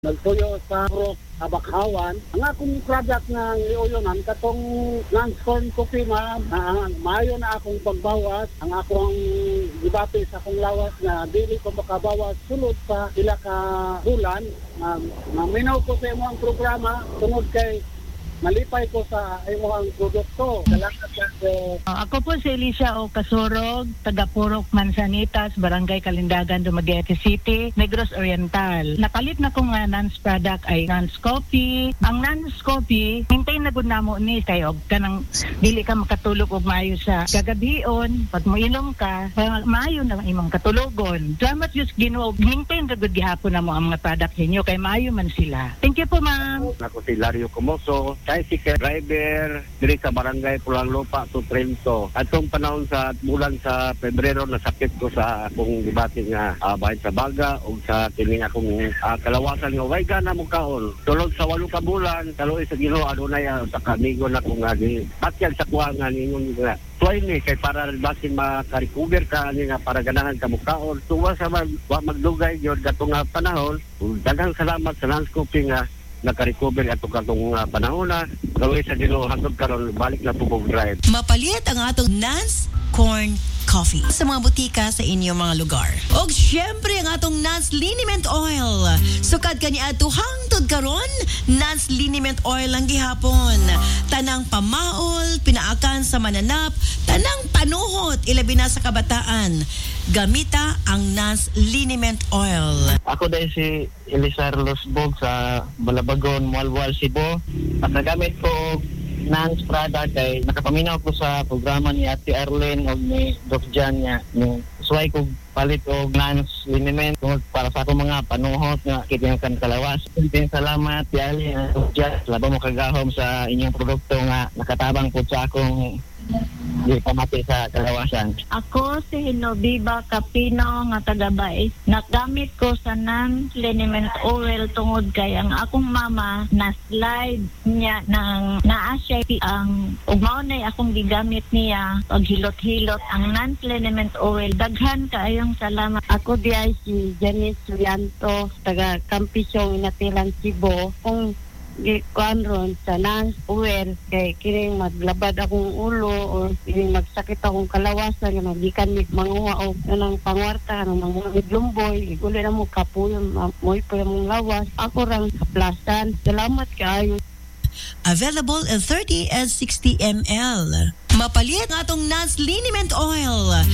Nagtuyo sa Rock Abakhawan. Ang akong product nga liuyonan katong non-corn coffee maayo na akong pagbawas. Ang akong debate sa akong lawas na dili ko makabawas sulod sa pila ka bulan. Maminaw ko sa imo ang programa tungod kay malipay ko sa imong produkto. Salamat po. Ako po si Alicia O. Kasurog, taga Purok Manzanitas, Barangay Kalindagan, Dumaguete City, Negros Oriental. Napalit na ko nga Nance product ay Nance Coffee. Ang Nance Coffee, hintay na gud namo ni kayo kanang dili ka makatulog og maayo sa kagabion, pag moilom ka, maayo na ang imong katulogon. Salamat Diyos Ginoo, hintay na gud gihapon namo ang mga product ninyo kay maayo man sila. Thank you po, ma'am. Ako si Lario Comoso, tricycle driver diri sa Barangay Pulanlupa to Trento. Atong panahon sa bulan sa Pebrero nasakit ko sa akong debate nga bahin sa baga o sa kining akong kalawasan nga way gana mo kaon. Tulog sa 8 ka bulan, kaluoy sa Ginoo adunay sa kamigo na kung agi. Batyag sa kuha nga ningon nga tuway ni kay para basin makarecover ka ani nga para ganahan ka mo kaon. Tuwa sa magdugay gyud katong panahon. Daghang salamat sa Nance Coffee nga naka-recover ato katong panahon na gawin sa Ginoo hangtod karon balik na tubog drive. Mapalit ang atong Nance Corn Coffee sa mga butika sa inyong mga lugar. Og syempre ang atong Nance Liniment Oil. Sukad kani ato hangtod karon Nance Liniment Oil ang gihapon. Tanang pamaol, pinaakan sa mananap, tanang panuhot ilabi na sa kabataan. Gamita ang Nance Liniment Oil. Ako dahil si Elisar Losbog sa Balabagon, Mualwal, Cebu. At nagamit ko Nance product ay nakapaminaw ko sa programa ni Ate Arlene o ni Doc Jan niya. Suway ko palit o Nance liniment para sa akong mga panuhot nga kitang kan kalawas. Salamat Yali Doc Jan. Laba mo kagahom sa inyong produkto nga nakatabang po sa akong di pamati sa kalawasan. Ako si Hinobiba Capino nga taga-Bais. Nagamit ko sa Nance Liniment Oil tungod kay ang akong mama na slide niya ng naa siya ang umaunay akong gigamit niya paghilot-hilot ang Nance Liniment Oil. Daghan kaayong salamat. Ako diay si Janice Sulianto taga Campisyong Inatilan, Cebu. Kung gikuan sa Nance Oil kay kining maglabad akong ulo o kining magsakit akong kalawasan nga gikan mig manguha og kanang pangwarta ng mga midlumboy iguli na mo kapuyon moy pa mong lawas ako rang kaplasan. Salamat kaayo. Available in 30 and 60 ml. Mapalit ang atong Nance Liniment Oil.